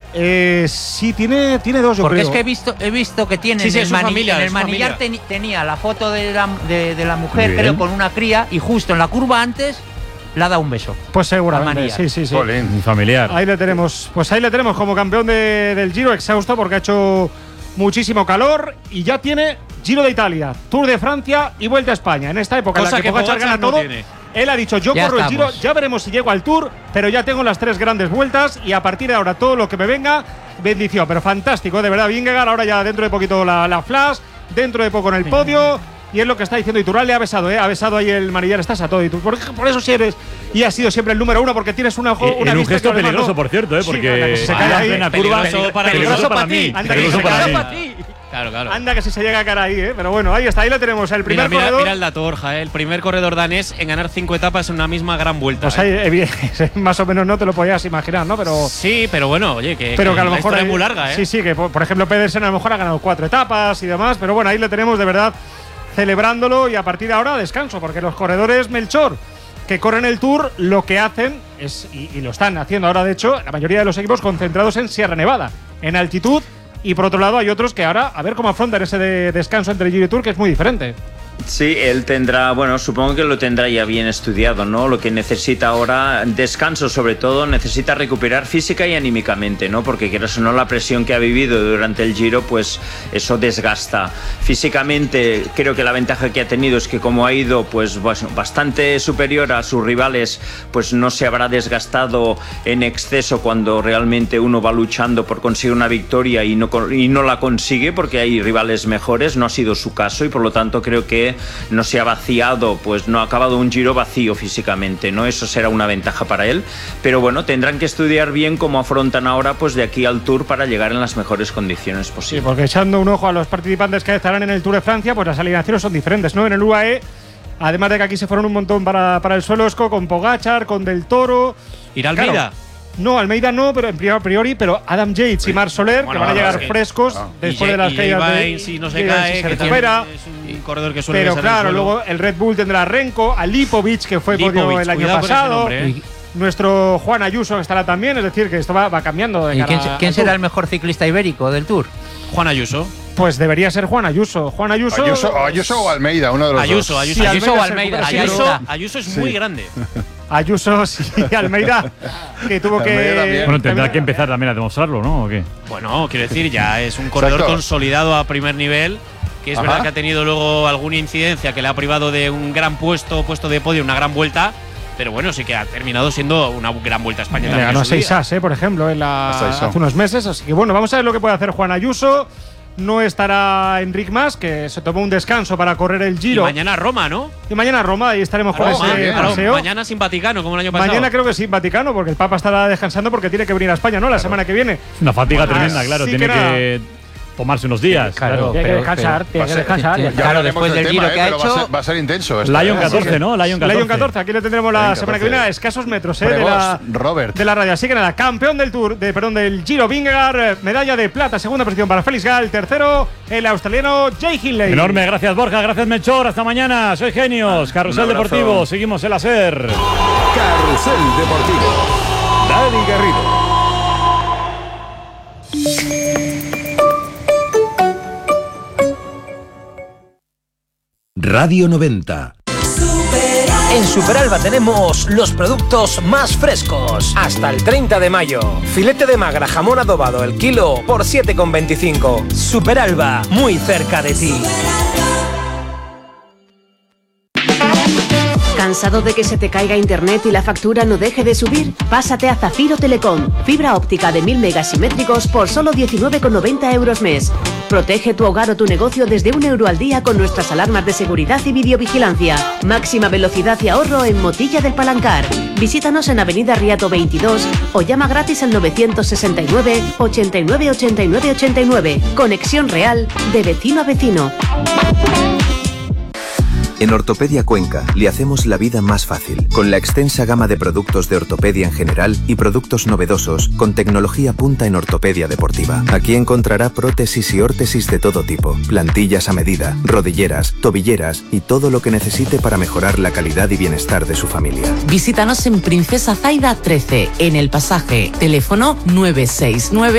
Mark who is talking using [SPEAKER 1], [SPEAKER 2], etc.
[SPEAKER 1] Sí, tiene dos, yo
[SPEAKER 2] Porque
[SPEAKER 1] creo.
[SPEAKER 2] es que he visto que tiene
[SPEAKER 3] Sí,
[SPEAKER 2] en
[SPEAKER 3] es
[SPEAKER 2] el,
[SPEAKER 3] su familia,
[SPEAKER 2] en el
[SPEAKER 3] es su
[SPEAKER 2] manillar
[SPEAKER 3] familia.
[SPEAKER 2] tenía la foto de la mujer,
[SPEAKER 4] Bien.
[SPEAKER 2] creo, con una cría, y justo en la curva antes le ha dado un beso.
[SPEAKER 1] Pues seguramente,
[SPEAKER 2] Manillar.
[SPEAKER 1] sí.
[SPEAKER 4] Jolín, mi familiar.
[SPEAKER 1] Ahí le tenemos. Pues ahí le tenemos como campeón del Giro, exhausto porque ha hecho muchísimo calor y ya tiene Giro de Italia, Tour de Francia y Vuelta a España. En esta época en
[SPEAKER 3] Cosa
[SPEAKER 1] la que
[SPEAKER 3] que
[SPEAKER 1] Pogačar gana
[SPEAKER 3] Pogačar no
[SPEAKER 1] todo,
[SPEAKER 3] tiene.
[SPEAKER 1] él ha dicho, yo
[SPEAKER 2] Ya
[SPEAKER 1] corro el Giro,
[SPEAKER 2] estamos.
[SPEAKER 1] ya veremos si llego al Tour, pero ya tengo las 3 grandes vueltas y a partir de ahora todo lo que me venga, bendición. Pero fantástico, de verdad, Vingegaard, ahora ya dentro de poquito la flash, dentro de poco en el podio. Y es lo que está diciendo Iturral, le ha besado ahí el manillar, estás a todo. Y tú, por eso sí eres y has sido siempre el número 1 porque tienes una
[SPEAKER 4] En un
[SPEAKER 1] vista
[SPEAKER 4] gesto
[SPEAKER 1] que además
[SPEAKER 4] peligroso,
[SPEAKER 1] no.
[SPEAKER 4] por cierto,
[SPEAKER 1] Sí,
[SPEAKER 4] porque
[SPEAKER 1] anda, que si se cae
[SPEAKER 4] en
[SPEAKER 1] ahí,
[SPEAKER 4] plena curva,
[SPEAKER 3] peligroso
[SPEAKER 4] para mí.
[SPEAKER 1] Anda, que
[SPEAKER 4] Peligroso
[SPEAKER 1] se
[SPEAKER 4] para
[SPEAKER 1] cae
[SPEAKER 4] mí.
[SPEAKER 3] Claro.
[SPEAKER 1] Anda que si se llega a cara ahí, pero bueno, ahí está, ahí lo tenemos, el primer corredor.
[SPEAKER 3] Mira el dato, Borja, el primer corredor danés en ganar 5 etapas en una misma gran vuelta.
[SPEAKER 1] Pues ahí, más o menos no te lo podías imaginar, ¿no? Pero
[SPEAKER 3] Sí, pero bueno, oye, que
[SPEAKER 1] a lo
[SPEAKER 3] la
[SPEAKER 1] mejor
[SPEAKER 3] historia es muy larga, ¿eh?
[SPEAKER 1] Sí, que por ejemplo Pedersen a lo mejor ha ganado 4 etapas y demás, pero bueno, ahí le tenemos de verdad celebrándolo y a partir de ahora descanso, porque los corredores Melchor que corren el Tour lo que hacen es, y lo están haciendo ahora de hecho, la mayoría de los equipos concentrados en Sierra Nevada, en altitud, y por otro lado hay otros que ahora a ver cómo afrontan ese descanso entre Giro y Tour, que es muy diferente.
[SPEAKER 5] Sí, él tendrá, bueno, supongo que lo tendrá ya bien estudiado, ¿no? Lo que necesita ahora, descanso sobre todo, necesita recuperar física y anímicamente, ¿no? Porque quieras o no, la presión que ha vivido durante el Giro, pues eso desgasta. Físicamente, creo que la ventaja que ha tenido es que como ha ido, pues bastante superior a sus rivales, pues no se habrá desgastado en exceso cuando realmente uno va luchando por conseguir una victoria y no la consigue porque hay rivales mejores, no ha sido su caso y por lo tanto creo que no se ha vaciado, pues no ha acabado un Giro vacío físicamente, ¿no? Eso será una ventaja para él, pero bueno, tendrán que estudiar bien cómo afrontan ahora pues de aquí al Tour para llegar en las mejores condiciones
[SPEAKER 1] Sí,
[SPEAKER 5] posibles.
[SPEAKER 1] porque echando un ojo a los participantes que estarán en el Tour de Francia, pues las alineaciones son diferentes, ¿no? En el UAE, además de que aquí se fueron un montón para el Suelosco, con Pogačar, con Del Toro.
[SPEAKER 3] ¿Ir a Almeida?
[SPEAKER 1] Claro, no, Almeida no, pero a priori, pero Adam Yates y Marc Soler,
[SPEAKER 3] Bueno,
[SPEAKER 1] que van a llegar
[SPEAKER 3] es que-
[SPEAKER 1] frescos después de las caídas de
[SPEAKER 3] si no se
[SPEAKER 1] Yates,
[SPEAKER 3] cae,
[SPEAKER 1] si se
[SPEAKER 3] que
[SPEAKER 1] recupera.
[SPEAKER 3] también es un corredor que suele
[SPEAKER 1] Pero
[SPEAKER 3] besar el
[SPEAKER 1] claro,
[SPEAKER 3] suelo.
[SPEAKER 1] luego el Red Bull tendrá a Renko, a Lipovic, que fue podio
[SPEAKER 3] Lipovic,
[SPEAKER 1] el año
[SPEAKER 3] cuidado con ese
[SPEAKER 1] pasado.
[SPEAKER 3] nombre, ¿eh?
[SPEAKER 1] Nuestro Juan Ayuso que estará también, es decir, que esto va cambiando de
[SPEAKER 2] ¿Y
[SPEAKER 1] cara
[SPEAKER 2] quién
[SPEAKER 1] al
[SPEAKER 2] será
[SPEAKER 1] Tour.
[SPEAKER 2] el mejor ciclista ibérico del Tour?
[SPEAKER 3] Juan Ayuso.
[SPEAKER 1] Pues debería ser Juan Ayuso. Juan Ayuso.
[SPEAKER 6] Ayuso o Almeida, uno de los
[SPEAKER 3] Ayuso,
[SPEAKER 6] dos.
[SPEAKER 3] Ayuso.
[SPEAKER 1] Sí,
[SPEAKER 2] Ayuso o
[SPEAKER 1] Almeida
[SPEAKER 2] Almeida.
[SPEAKER 1] se
[SPEAKER 2] Ahí
[SPEAKER 1] recupera.
[SPEAKER 2] está.
[SPEAKER 3] Ayuso es muy grande.
[SPEAKER 1] Ayuso, sí, Almeida, que tuvo
[SPEAKER 6] Almeida
[SPEAKER 1] que.
[SPEAKER 6] también.
[SPEAKER 4] Bueno, tendrá que empezar también a demostrarlo, ¿no? ¿O qué?
[SPEAKER 3] Bueno, quiero decir, ya es un corredor
[SPEAKER 6] Exacto.
[SPEAKER 3] consolidado a primer nivel, que es
[SPEAKER 6] Ajá.
[SPEAKER 3] verdad que ha tenido luego alguna incidencia que le ha privado de un gran puesto de podio, una gran vuelta, pero bueno, sí que ha terminado siendo una gran vuelta a España.
[SPEAKER 1] Le
[SPEAKER 3] también
[SPEAKER 1] ganó a
[SPEAKER 3] en su día.
[SPEAKER 1] 6 por ejemplo,
[SPEAKER 6] A 6
[SPEAKER 1] hace unos meses. Así que bueno, vamos a ver lo que puede hacer Juan Ayuso. No estará Enric Mas, que se tomó un descanso para correr el
[SPEAKER 3] Y
[SPEAKER 1] Giro.
[SPEAKER 3] mañana Roma, ¿no?
[SPEAKER 1] Y mañana Roma, y estaremos con
[SPEAKER 3] Roma,
[SPEAKER 1] ese
[SPEAKER 3] claro,
[SPEAKER 1] paseo.
[SPEAKER 3] mañana sin Vaticano, como el año pasado.
[SPEAKER 1] Mañana creo que sí, Vaticano, porque el Papa estará descansando porque tiene que venir a España, ¿no? La semana que viene.
[SPEAKER 4] Es una fatiga tremenda, claro.
[SPEAKER 1] sí
[SPEAKER 4] Tiene
[SPEAKER 1] que nada.
[SPEAKER 4] que tomarse unos días.
[SPEAKER 2] Claro,
[SPEAKER 1] Tiene que descansar,
[SPEAKER 6] Va a ser-
[SPEAKER 1] descansar.
[SPEAKER 6] Ya
[SPEAKER 2] Claro,
[SPEAKER 6] hablaremos
[SPEAKER 2] después del
[SPEAKER 6] tema,
[SPEAKER 2] Giro que ha
[SPEAKER 6] pero
[SPEAKER 2] hecho.
[SPEAKER 6] va a ser intenso. esto,
[SPEAKER 4] Lion
[SPEAKER 6] ¿eh?
[SPEAKER 4] 14, ¿no? Lion 14.
[SPEAKER 1] Lion 14, aquí lo tendremos la
[SPEAKER 6] Lion
[SPEAKER 1] semana que
[SPEAKER 6] 14.
[SPEAKER 1] viene, a escasos metros
[SPEAKER 6] Prevost, Robert.
[SPEAKER 1] de la radio. Así que nada, campeón del Tour, del Giro Vingegaard, medalla de plata, segunda posición para Felix Gall, tercero el australiano Jay Hindley.
[SPEAKER 4] Enorme, gracias Borja, gracias Melchor, hasta mañana, soy Genios, Carrusel
[SPEAKER 5] Un abrazo.
[SPEAKER 4] Deportivo, seguimos en la SER.
[SPEAKER 7] Carrusel Deportivo. Dani Garrido. Radio 90.
[SPEAKER 8] En Superalba tenemos los productos más frescos. Hasta el 30 de mayo. Filete de magra, jamón adobado, el kilo por 7,25. Superalba, muy cerca de ti.
[SPEAKER 9] ¿Cansado de que se te caiga internet y la factura no deje de subir? Pásate a Zafiro Telecom. Fibra óptica de 1000 megasimétricos por solo 19,90 euros mes. Protege tu hogar o tu negocio desde €1 al día con nuestras alarmas de seguridad y videovigilancia. Máxima velocidad y ahorro en Motilla del Palancar. Visítanos en Avenida Riato 22 o llama gratis al 969 89 89 89. Conexión real de vecino a vecino.
[SPEAKER 7] En Ortopedia Cuenca le hacemos la vida más fácil, con la extensa gama de productos de ortopedia en general y productos novedosos con tecnología punta en ortopedia deportiva. Aquí encontrará prótesis y órtesis de todo tipo, plantillas a medida, rodilleras, tobilleras y todo lo que necesite para mejorar la calidad y bienestar de su familia.
[SPEAKER 10] Visítanos en Princesa Zaida 13, en El Pasaje. Teléfono 969